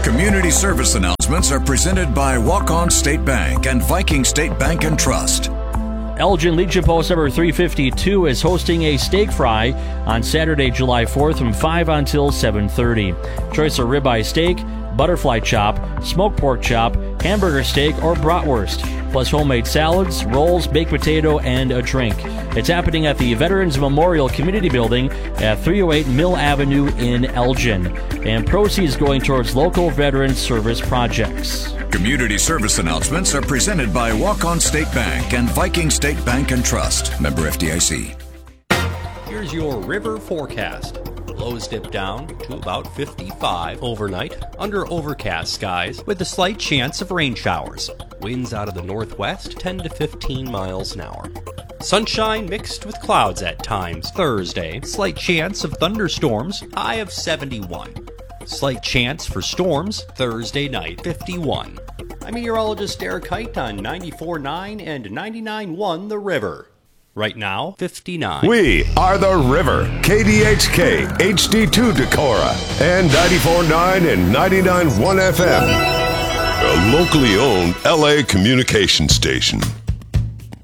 Community service announcements are presented by Walk-On State Bank and Viking State Bank and Trust. Elgin Legion Post number 352 is hosting a steak fry on Saturday, July 4th from 5 until 7:30. Choice of ribeye steak, butterfly chop, smoked pork chop, hamburger steak, or bratwurst, plus homemade salads, rolls, baked potato, and a drink. It's happening at the Veterans Memorial Community Building at 308 Mill Avenue in Elgin, and proceeds going towards local veterans service projects. Community service announcements are presented by Walk-On State Bank and Viking State Bank and Trust. Member FDIC. Here's your river forecast. Lows dip down to about 55 overnight under overcast skies with a slight chance of rain showers. Winds out of the northwest 10 to 15 miles an hour. Sunshine mixed with clouds at times Thursday. Slight chance of thunderstorms, high of 71. Slight chance for storms Thursday night, 51. I'm meteorologist Derek Height on 94.9 and 99.1 The River. Right now, 59. We are The River, KDHK, HD2 Decorah, and 94.9 and 99.1 FM. A locally owned LA communication station.